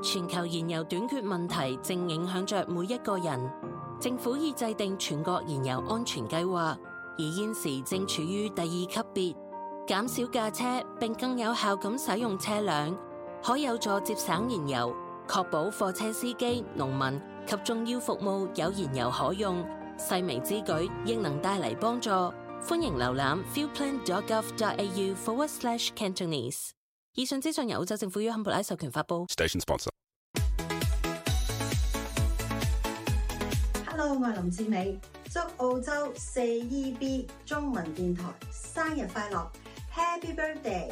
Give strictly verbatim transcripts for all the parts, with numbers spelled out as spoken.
全球燃油短缺問題正影響着每一個人。政府已制定全國燃油安全計劃，而現時正處於第二級別，減少駕車並更有效咁使用車輛，可有助節省燃油，確保貨車司機、農民及重要服務有燃油可用。細微之舉亦能帶嚟幫助。歡迎瀏覽 fuelplan.gov.au forward slash Cantonese。以上資訊由澳洲政府於坎培拉授權發布。 Station sponsor。 Hello， 我係林志美，祝澳洲四 E B 中文電台生日快樂 ，Happy Birthday！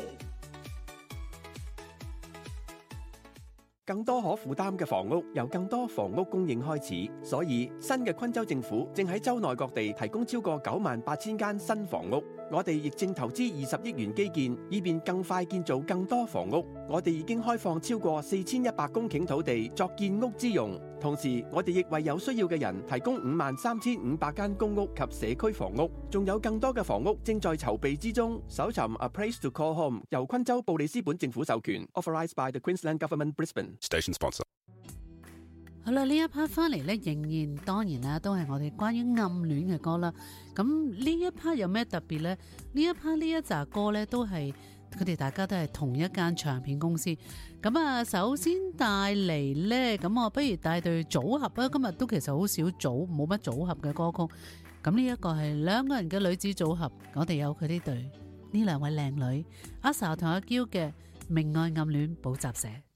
更多可負擔嘅房屋，由更多房屋供應開始，所以新嘅昆州政府正喺州內各地提供超過九萬八千間新房屋。我哋亦正投資二十億元基建，以便更快建造更多房屋。我哋已經開放超過四千一百公頃土地作建屋之用，同時我哋亦為有需要嘅人提供五萬三千五百間公屋及社區房屋，仲有更多嘅房屋正在籌備之中。搜尋 A Place to Call Home 由昆州布里斯本政府授權 ，Authorised by the Queensland Government Brisbane。 Station sponsor。 好啦，呢一 part 翻嚟咧，仍然當然啦，都係我哋關於暗戀嘅歌啦。咁呢一 part 有咩特別呢？呢一 part 呢一紮歌咧，都係佢哋大家都係同一間唱片公司。咁啊，首先帶嚟咧，咁我不如帶隊組合啊。今日都其實好少組，冇乜組合嘅歌曲。咁呢一個係兩個人嘅女子組合，我哋有佢呢隊呢兩位靚女阿 sa 同阿嬌嘅《明愛暗戀補習社》。